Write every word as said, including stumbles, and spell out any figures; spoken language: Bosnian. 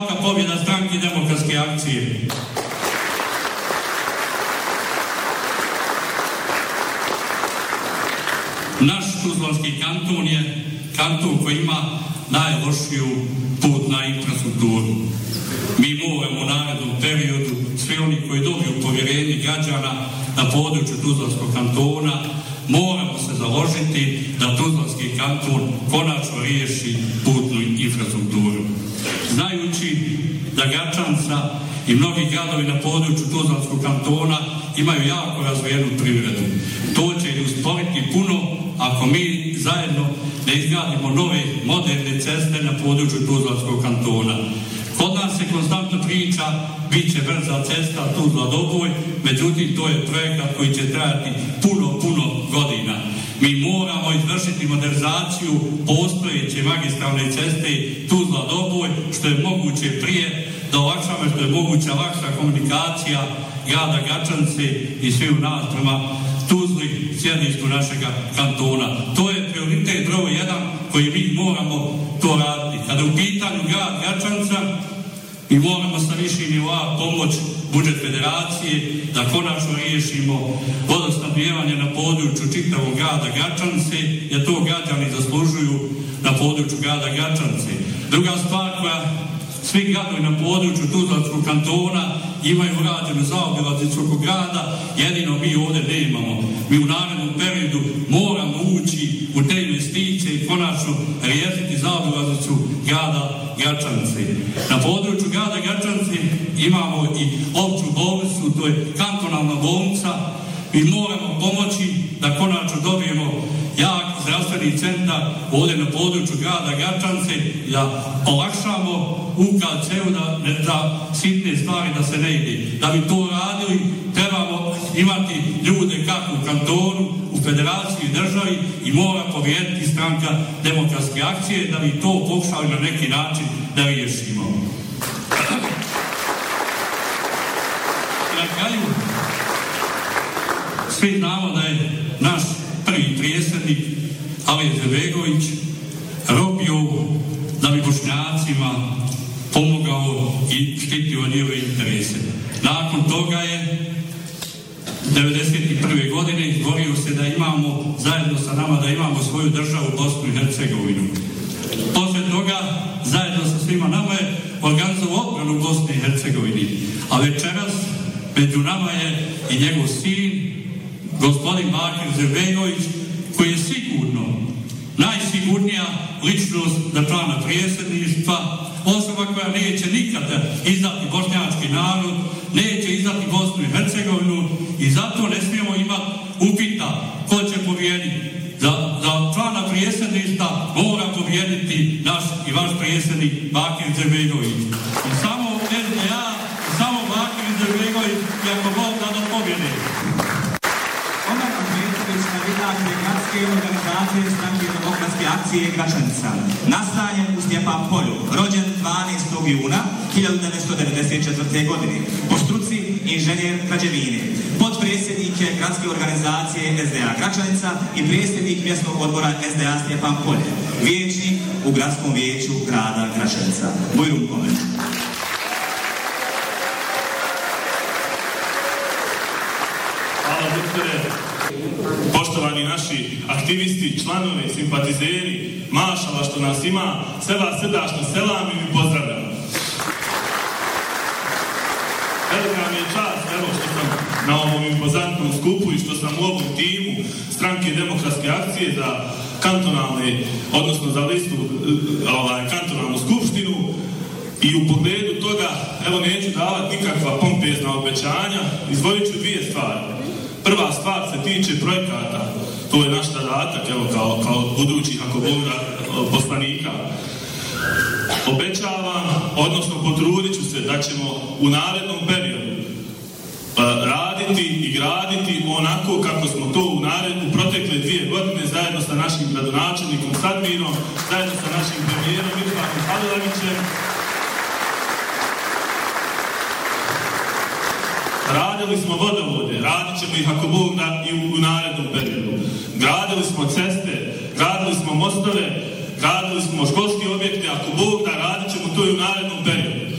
Pobjeda stranke Demokratske akcije. Naš Tuzlanski kanton je kanton koji ima najlošiju putnu infrastrukturu. Mi moramo u narednom periodu, svi oni koji dobiju povjerenje građana na području Tuzlanskog kantona, moramo se založiti da Tuzlanski kanton konačno riješi putnu infrastrukturu. Znajući da Gračanca i mnogi gradovi na području Tuzlanskog kantona imaju jako razvijenu privredu. To će i usporiti puno ako mi zajedno ne izgradimo nove moderne ceste na području Tuzlanskog kantona. Kod nas se konstantno priča, bit će brza cesta Tuzla-Doboj, međutim to je projekat koji će trajati puno, puno godina. Mi moramo izvršiti modernizaciju postojeće magistralne ceste Tuzla-Doboj, što je moguće prije, da olakšamo što je moguća lakša komunikacija grada Gračance i svi u nas prema Tuzli, sjedištu našega kantona. To je prioritet broj jedan koji mi moramo to raditi. Kada u pitanju grad Gračanca, mi moramo sa viših nivoa pomoć budžet federacije da konačno riješimo vodosnabdijevanje na području čitavog grada Gračance, jer to građani zaslužuju na području grada Gračance. Druga stvar koja svi gradovi na području Tuzlanskog kantona imaju urađenu zaobilaznicu oko grada, jedino mi ovdje nemamo. Mi u narednom periodu moramo ući u te investicije i konačno riješiti zaobilaznicu grada Gračance. Na području grada Gračance imamo i opću bolnicu, to je kantonalna bolnica. Mi moramo pomoći da konačno dobijemo jak zdravstveni centar ovdje na području grada Gračance, da olakšamo U K C-u da, da sitne stvari da se ne ide. Da bi to radili, trebamo imati ljude kako u kantonu, u federaciji i državi i mora pobijediti stranka Demokratske akcije da bi to pokušali na neki način da riješimo. Na kraju, svi znamo da je naš prvi predsjednik Alija Izetbegović robio da bi Bošnjacima pomogao i štitio njihove interese. Nakon toga je devedeset prve godine izborio se da imamo zajedno sa nama da imamo svoju državu Bosnu i Hercegovinu. Poslije toga zajedno sa svima nama je organizovao odbranu Bosne i Hercegovine. A večeras među nama je i njegov sin, gospodin Bakir Izetbegović, koji je sigurno najsigurnija ličnost za člana predsjedništva, osoba koja neće nikada izdati bošnjački narod, neće izdati Bosnu i Hercegovinu i zato ne smijemo imati upita ko će pobijediti. Za, za člana predsjedništva mora pobijediti naš i vaš predsjednik Bakir Izetbegović. I samo S D A, i samo Bakir Izetbegović, i ako Bog da do pobjede. Gradske organizacije stranke Demokratske akcije Gračanica. Nastanjen u Stjepan Polju, rođen dvanaestog juna hiljadu devetsto devedeset četvrte. godine. Po struci inženjer građevine. Potpredsjednik je Gradske organizacije S D A Gračanica i predsjednik mjesnog odbora S D A Stjepan Polje. Vijećnik u Gradskom vijeću grada Gračanica. Bujrum Komen. Hvala, doktore. Poštovani naši aktivisti, članovi, simpatizeri, mašala što nas ima, sve vas srdačno selam i mi pozdravljam. Velika mi je čast, evo što sam na ovom impozantnom skupu i što sam u ovom timu stranke Demokratske akcije za kantonalne, odnosno za listu ovaj, kantonalnu skupštinu i u pogledu toga, evo neću davati nikakva pompezna obećanja, izdvojit ću dvije stvari. Prva stvar se tiče projekata, to je naš zadatak, evo, kao, kao budućih, ako Boga, poslanika. Obećavam, odnosno potrudit ću se da ćemo u narednom periodu raditi i graditi onako kako smo to u, nared, u protekle dvije godine zajedno sa našim gradonačelnikom Sadminom, zajedno sa našim premijerom Mirfatom Halilovićem. Radili smo vodovode, radit ćemo ih ako Bog da i u, u narednom periodu. Gradili smo ceste, gradili smo mostove, gradili smo školski objekte, ako Bog da radit ćemo to i u narednom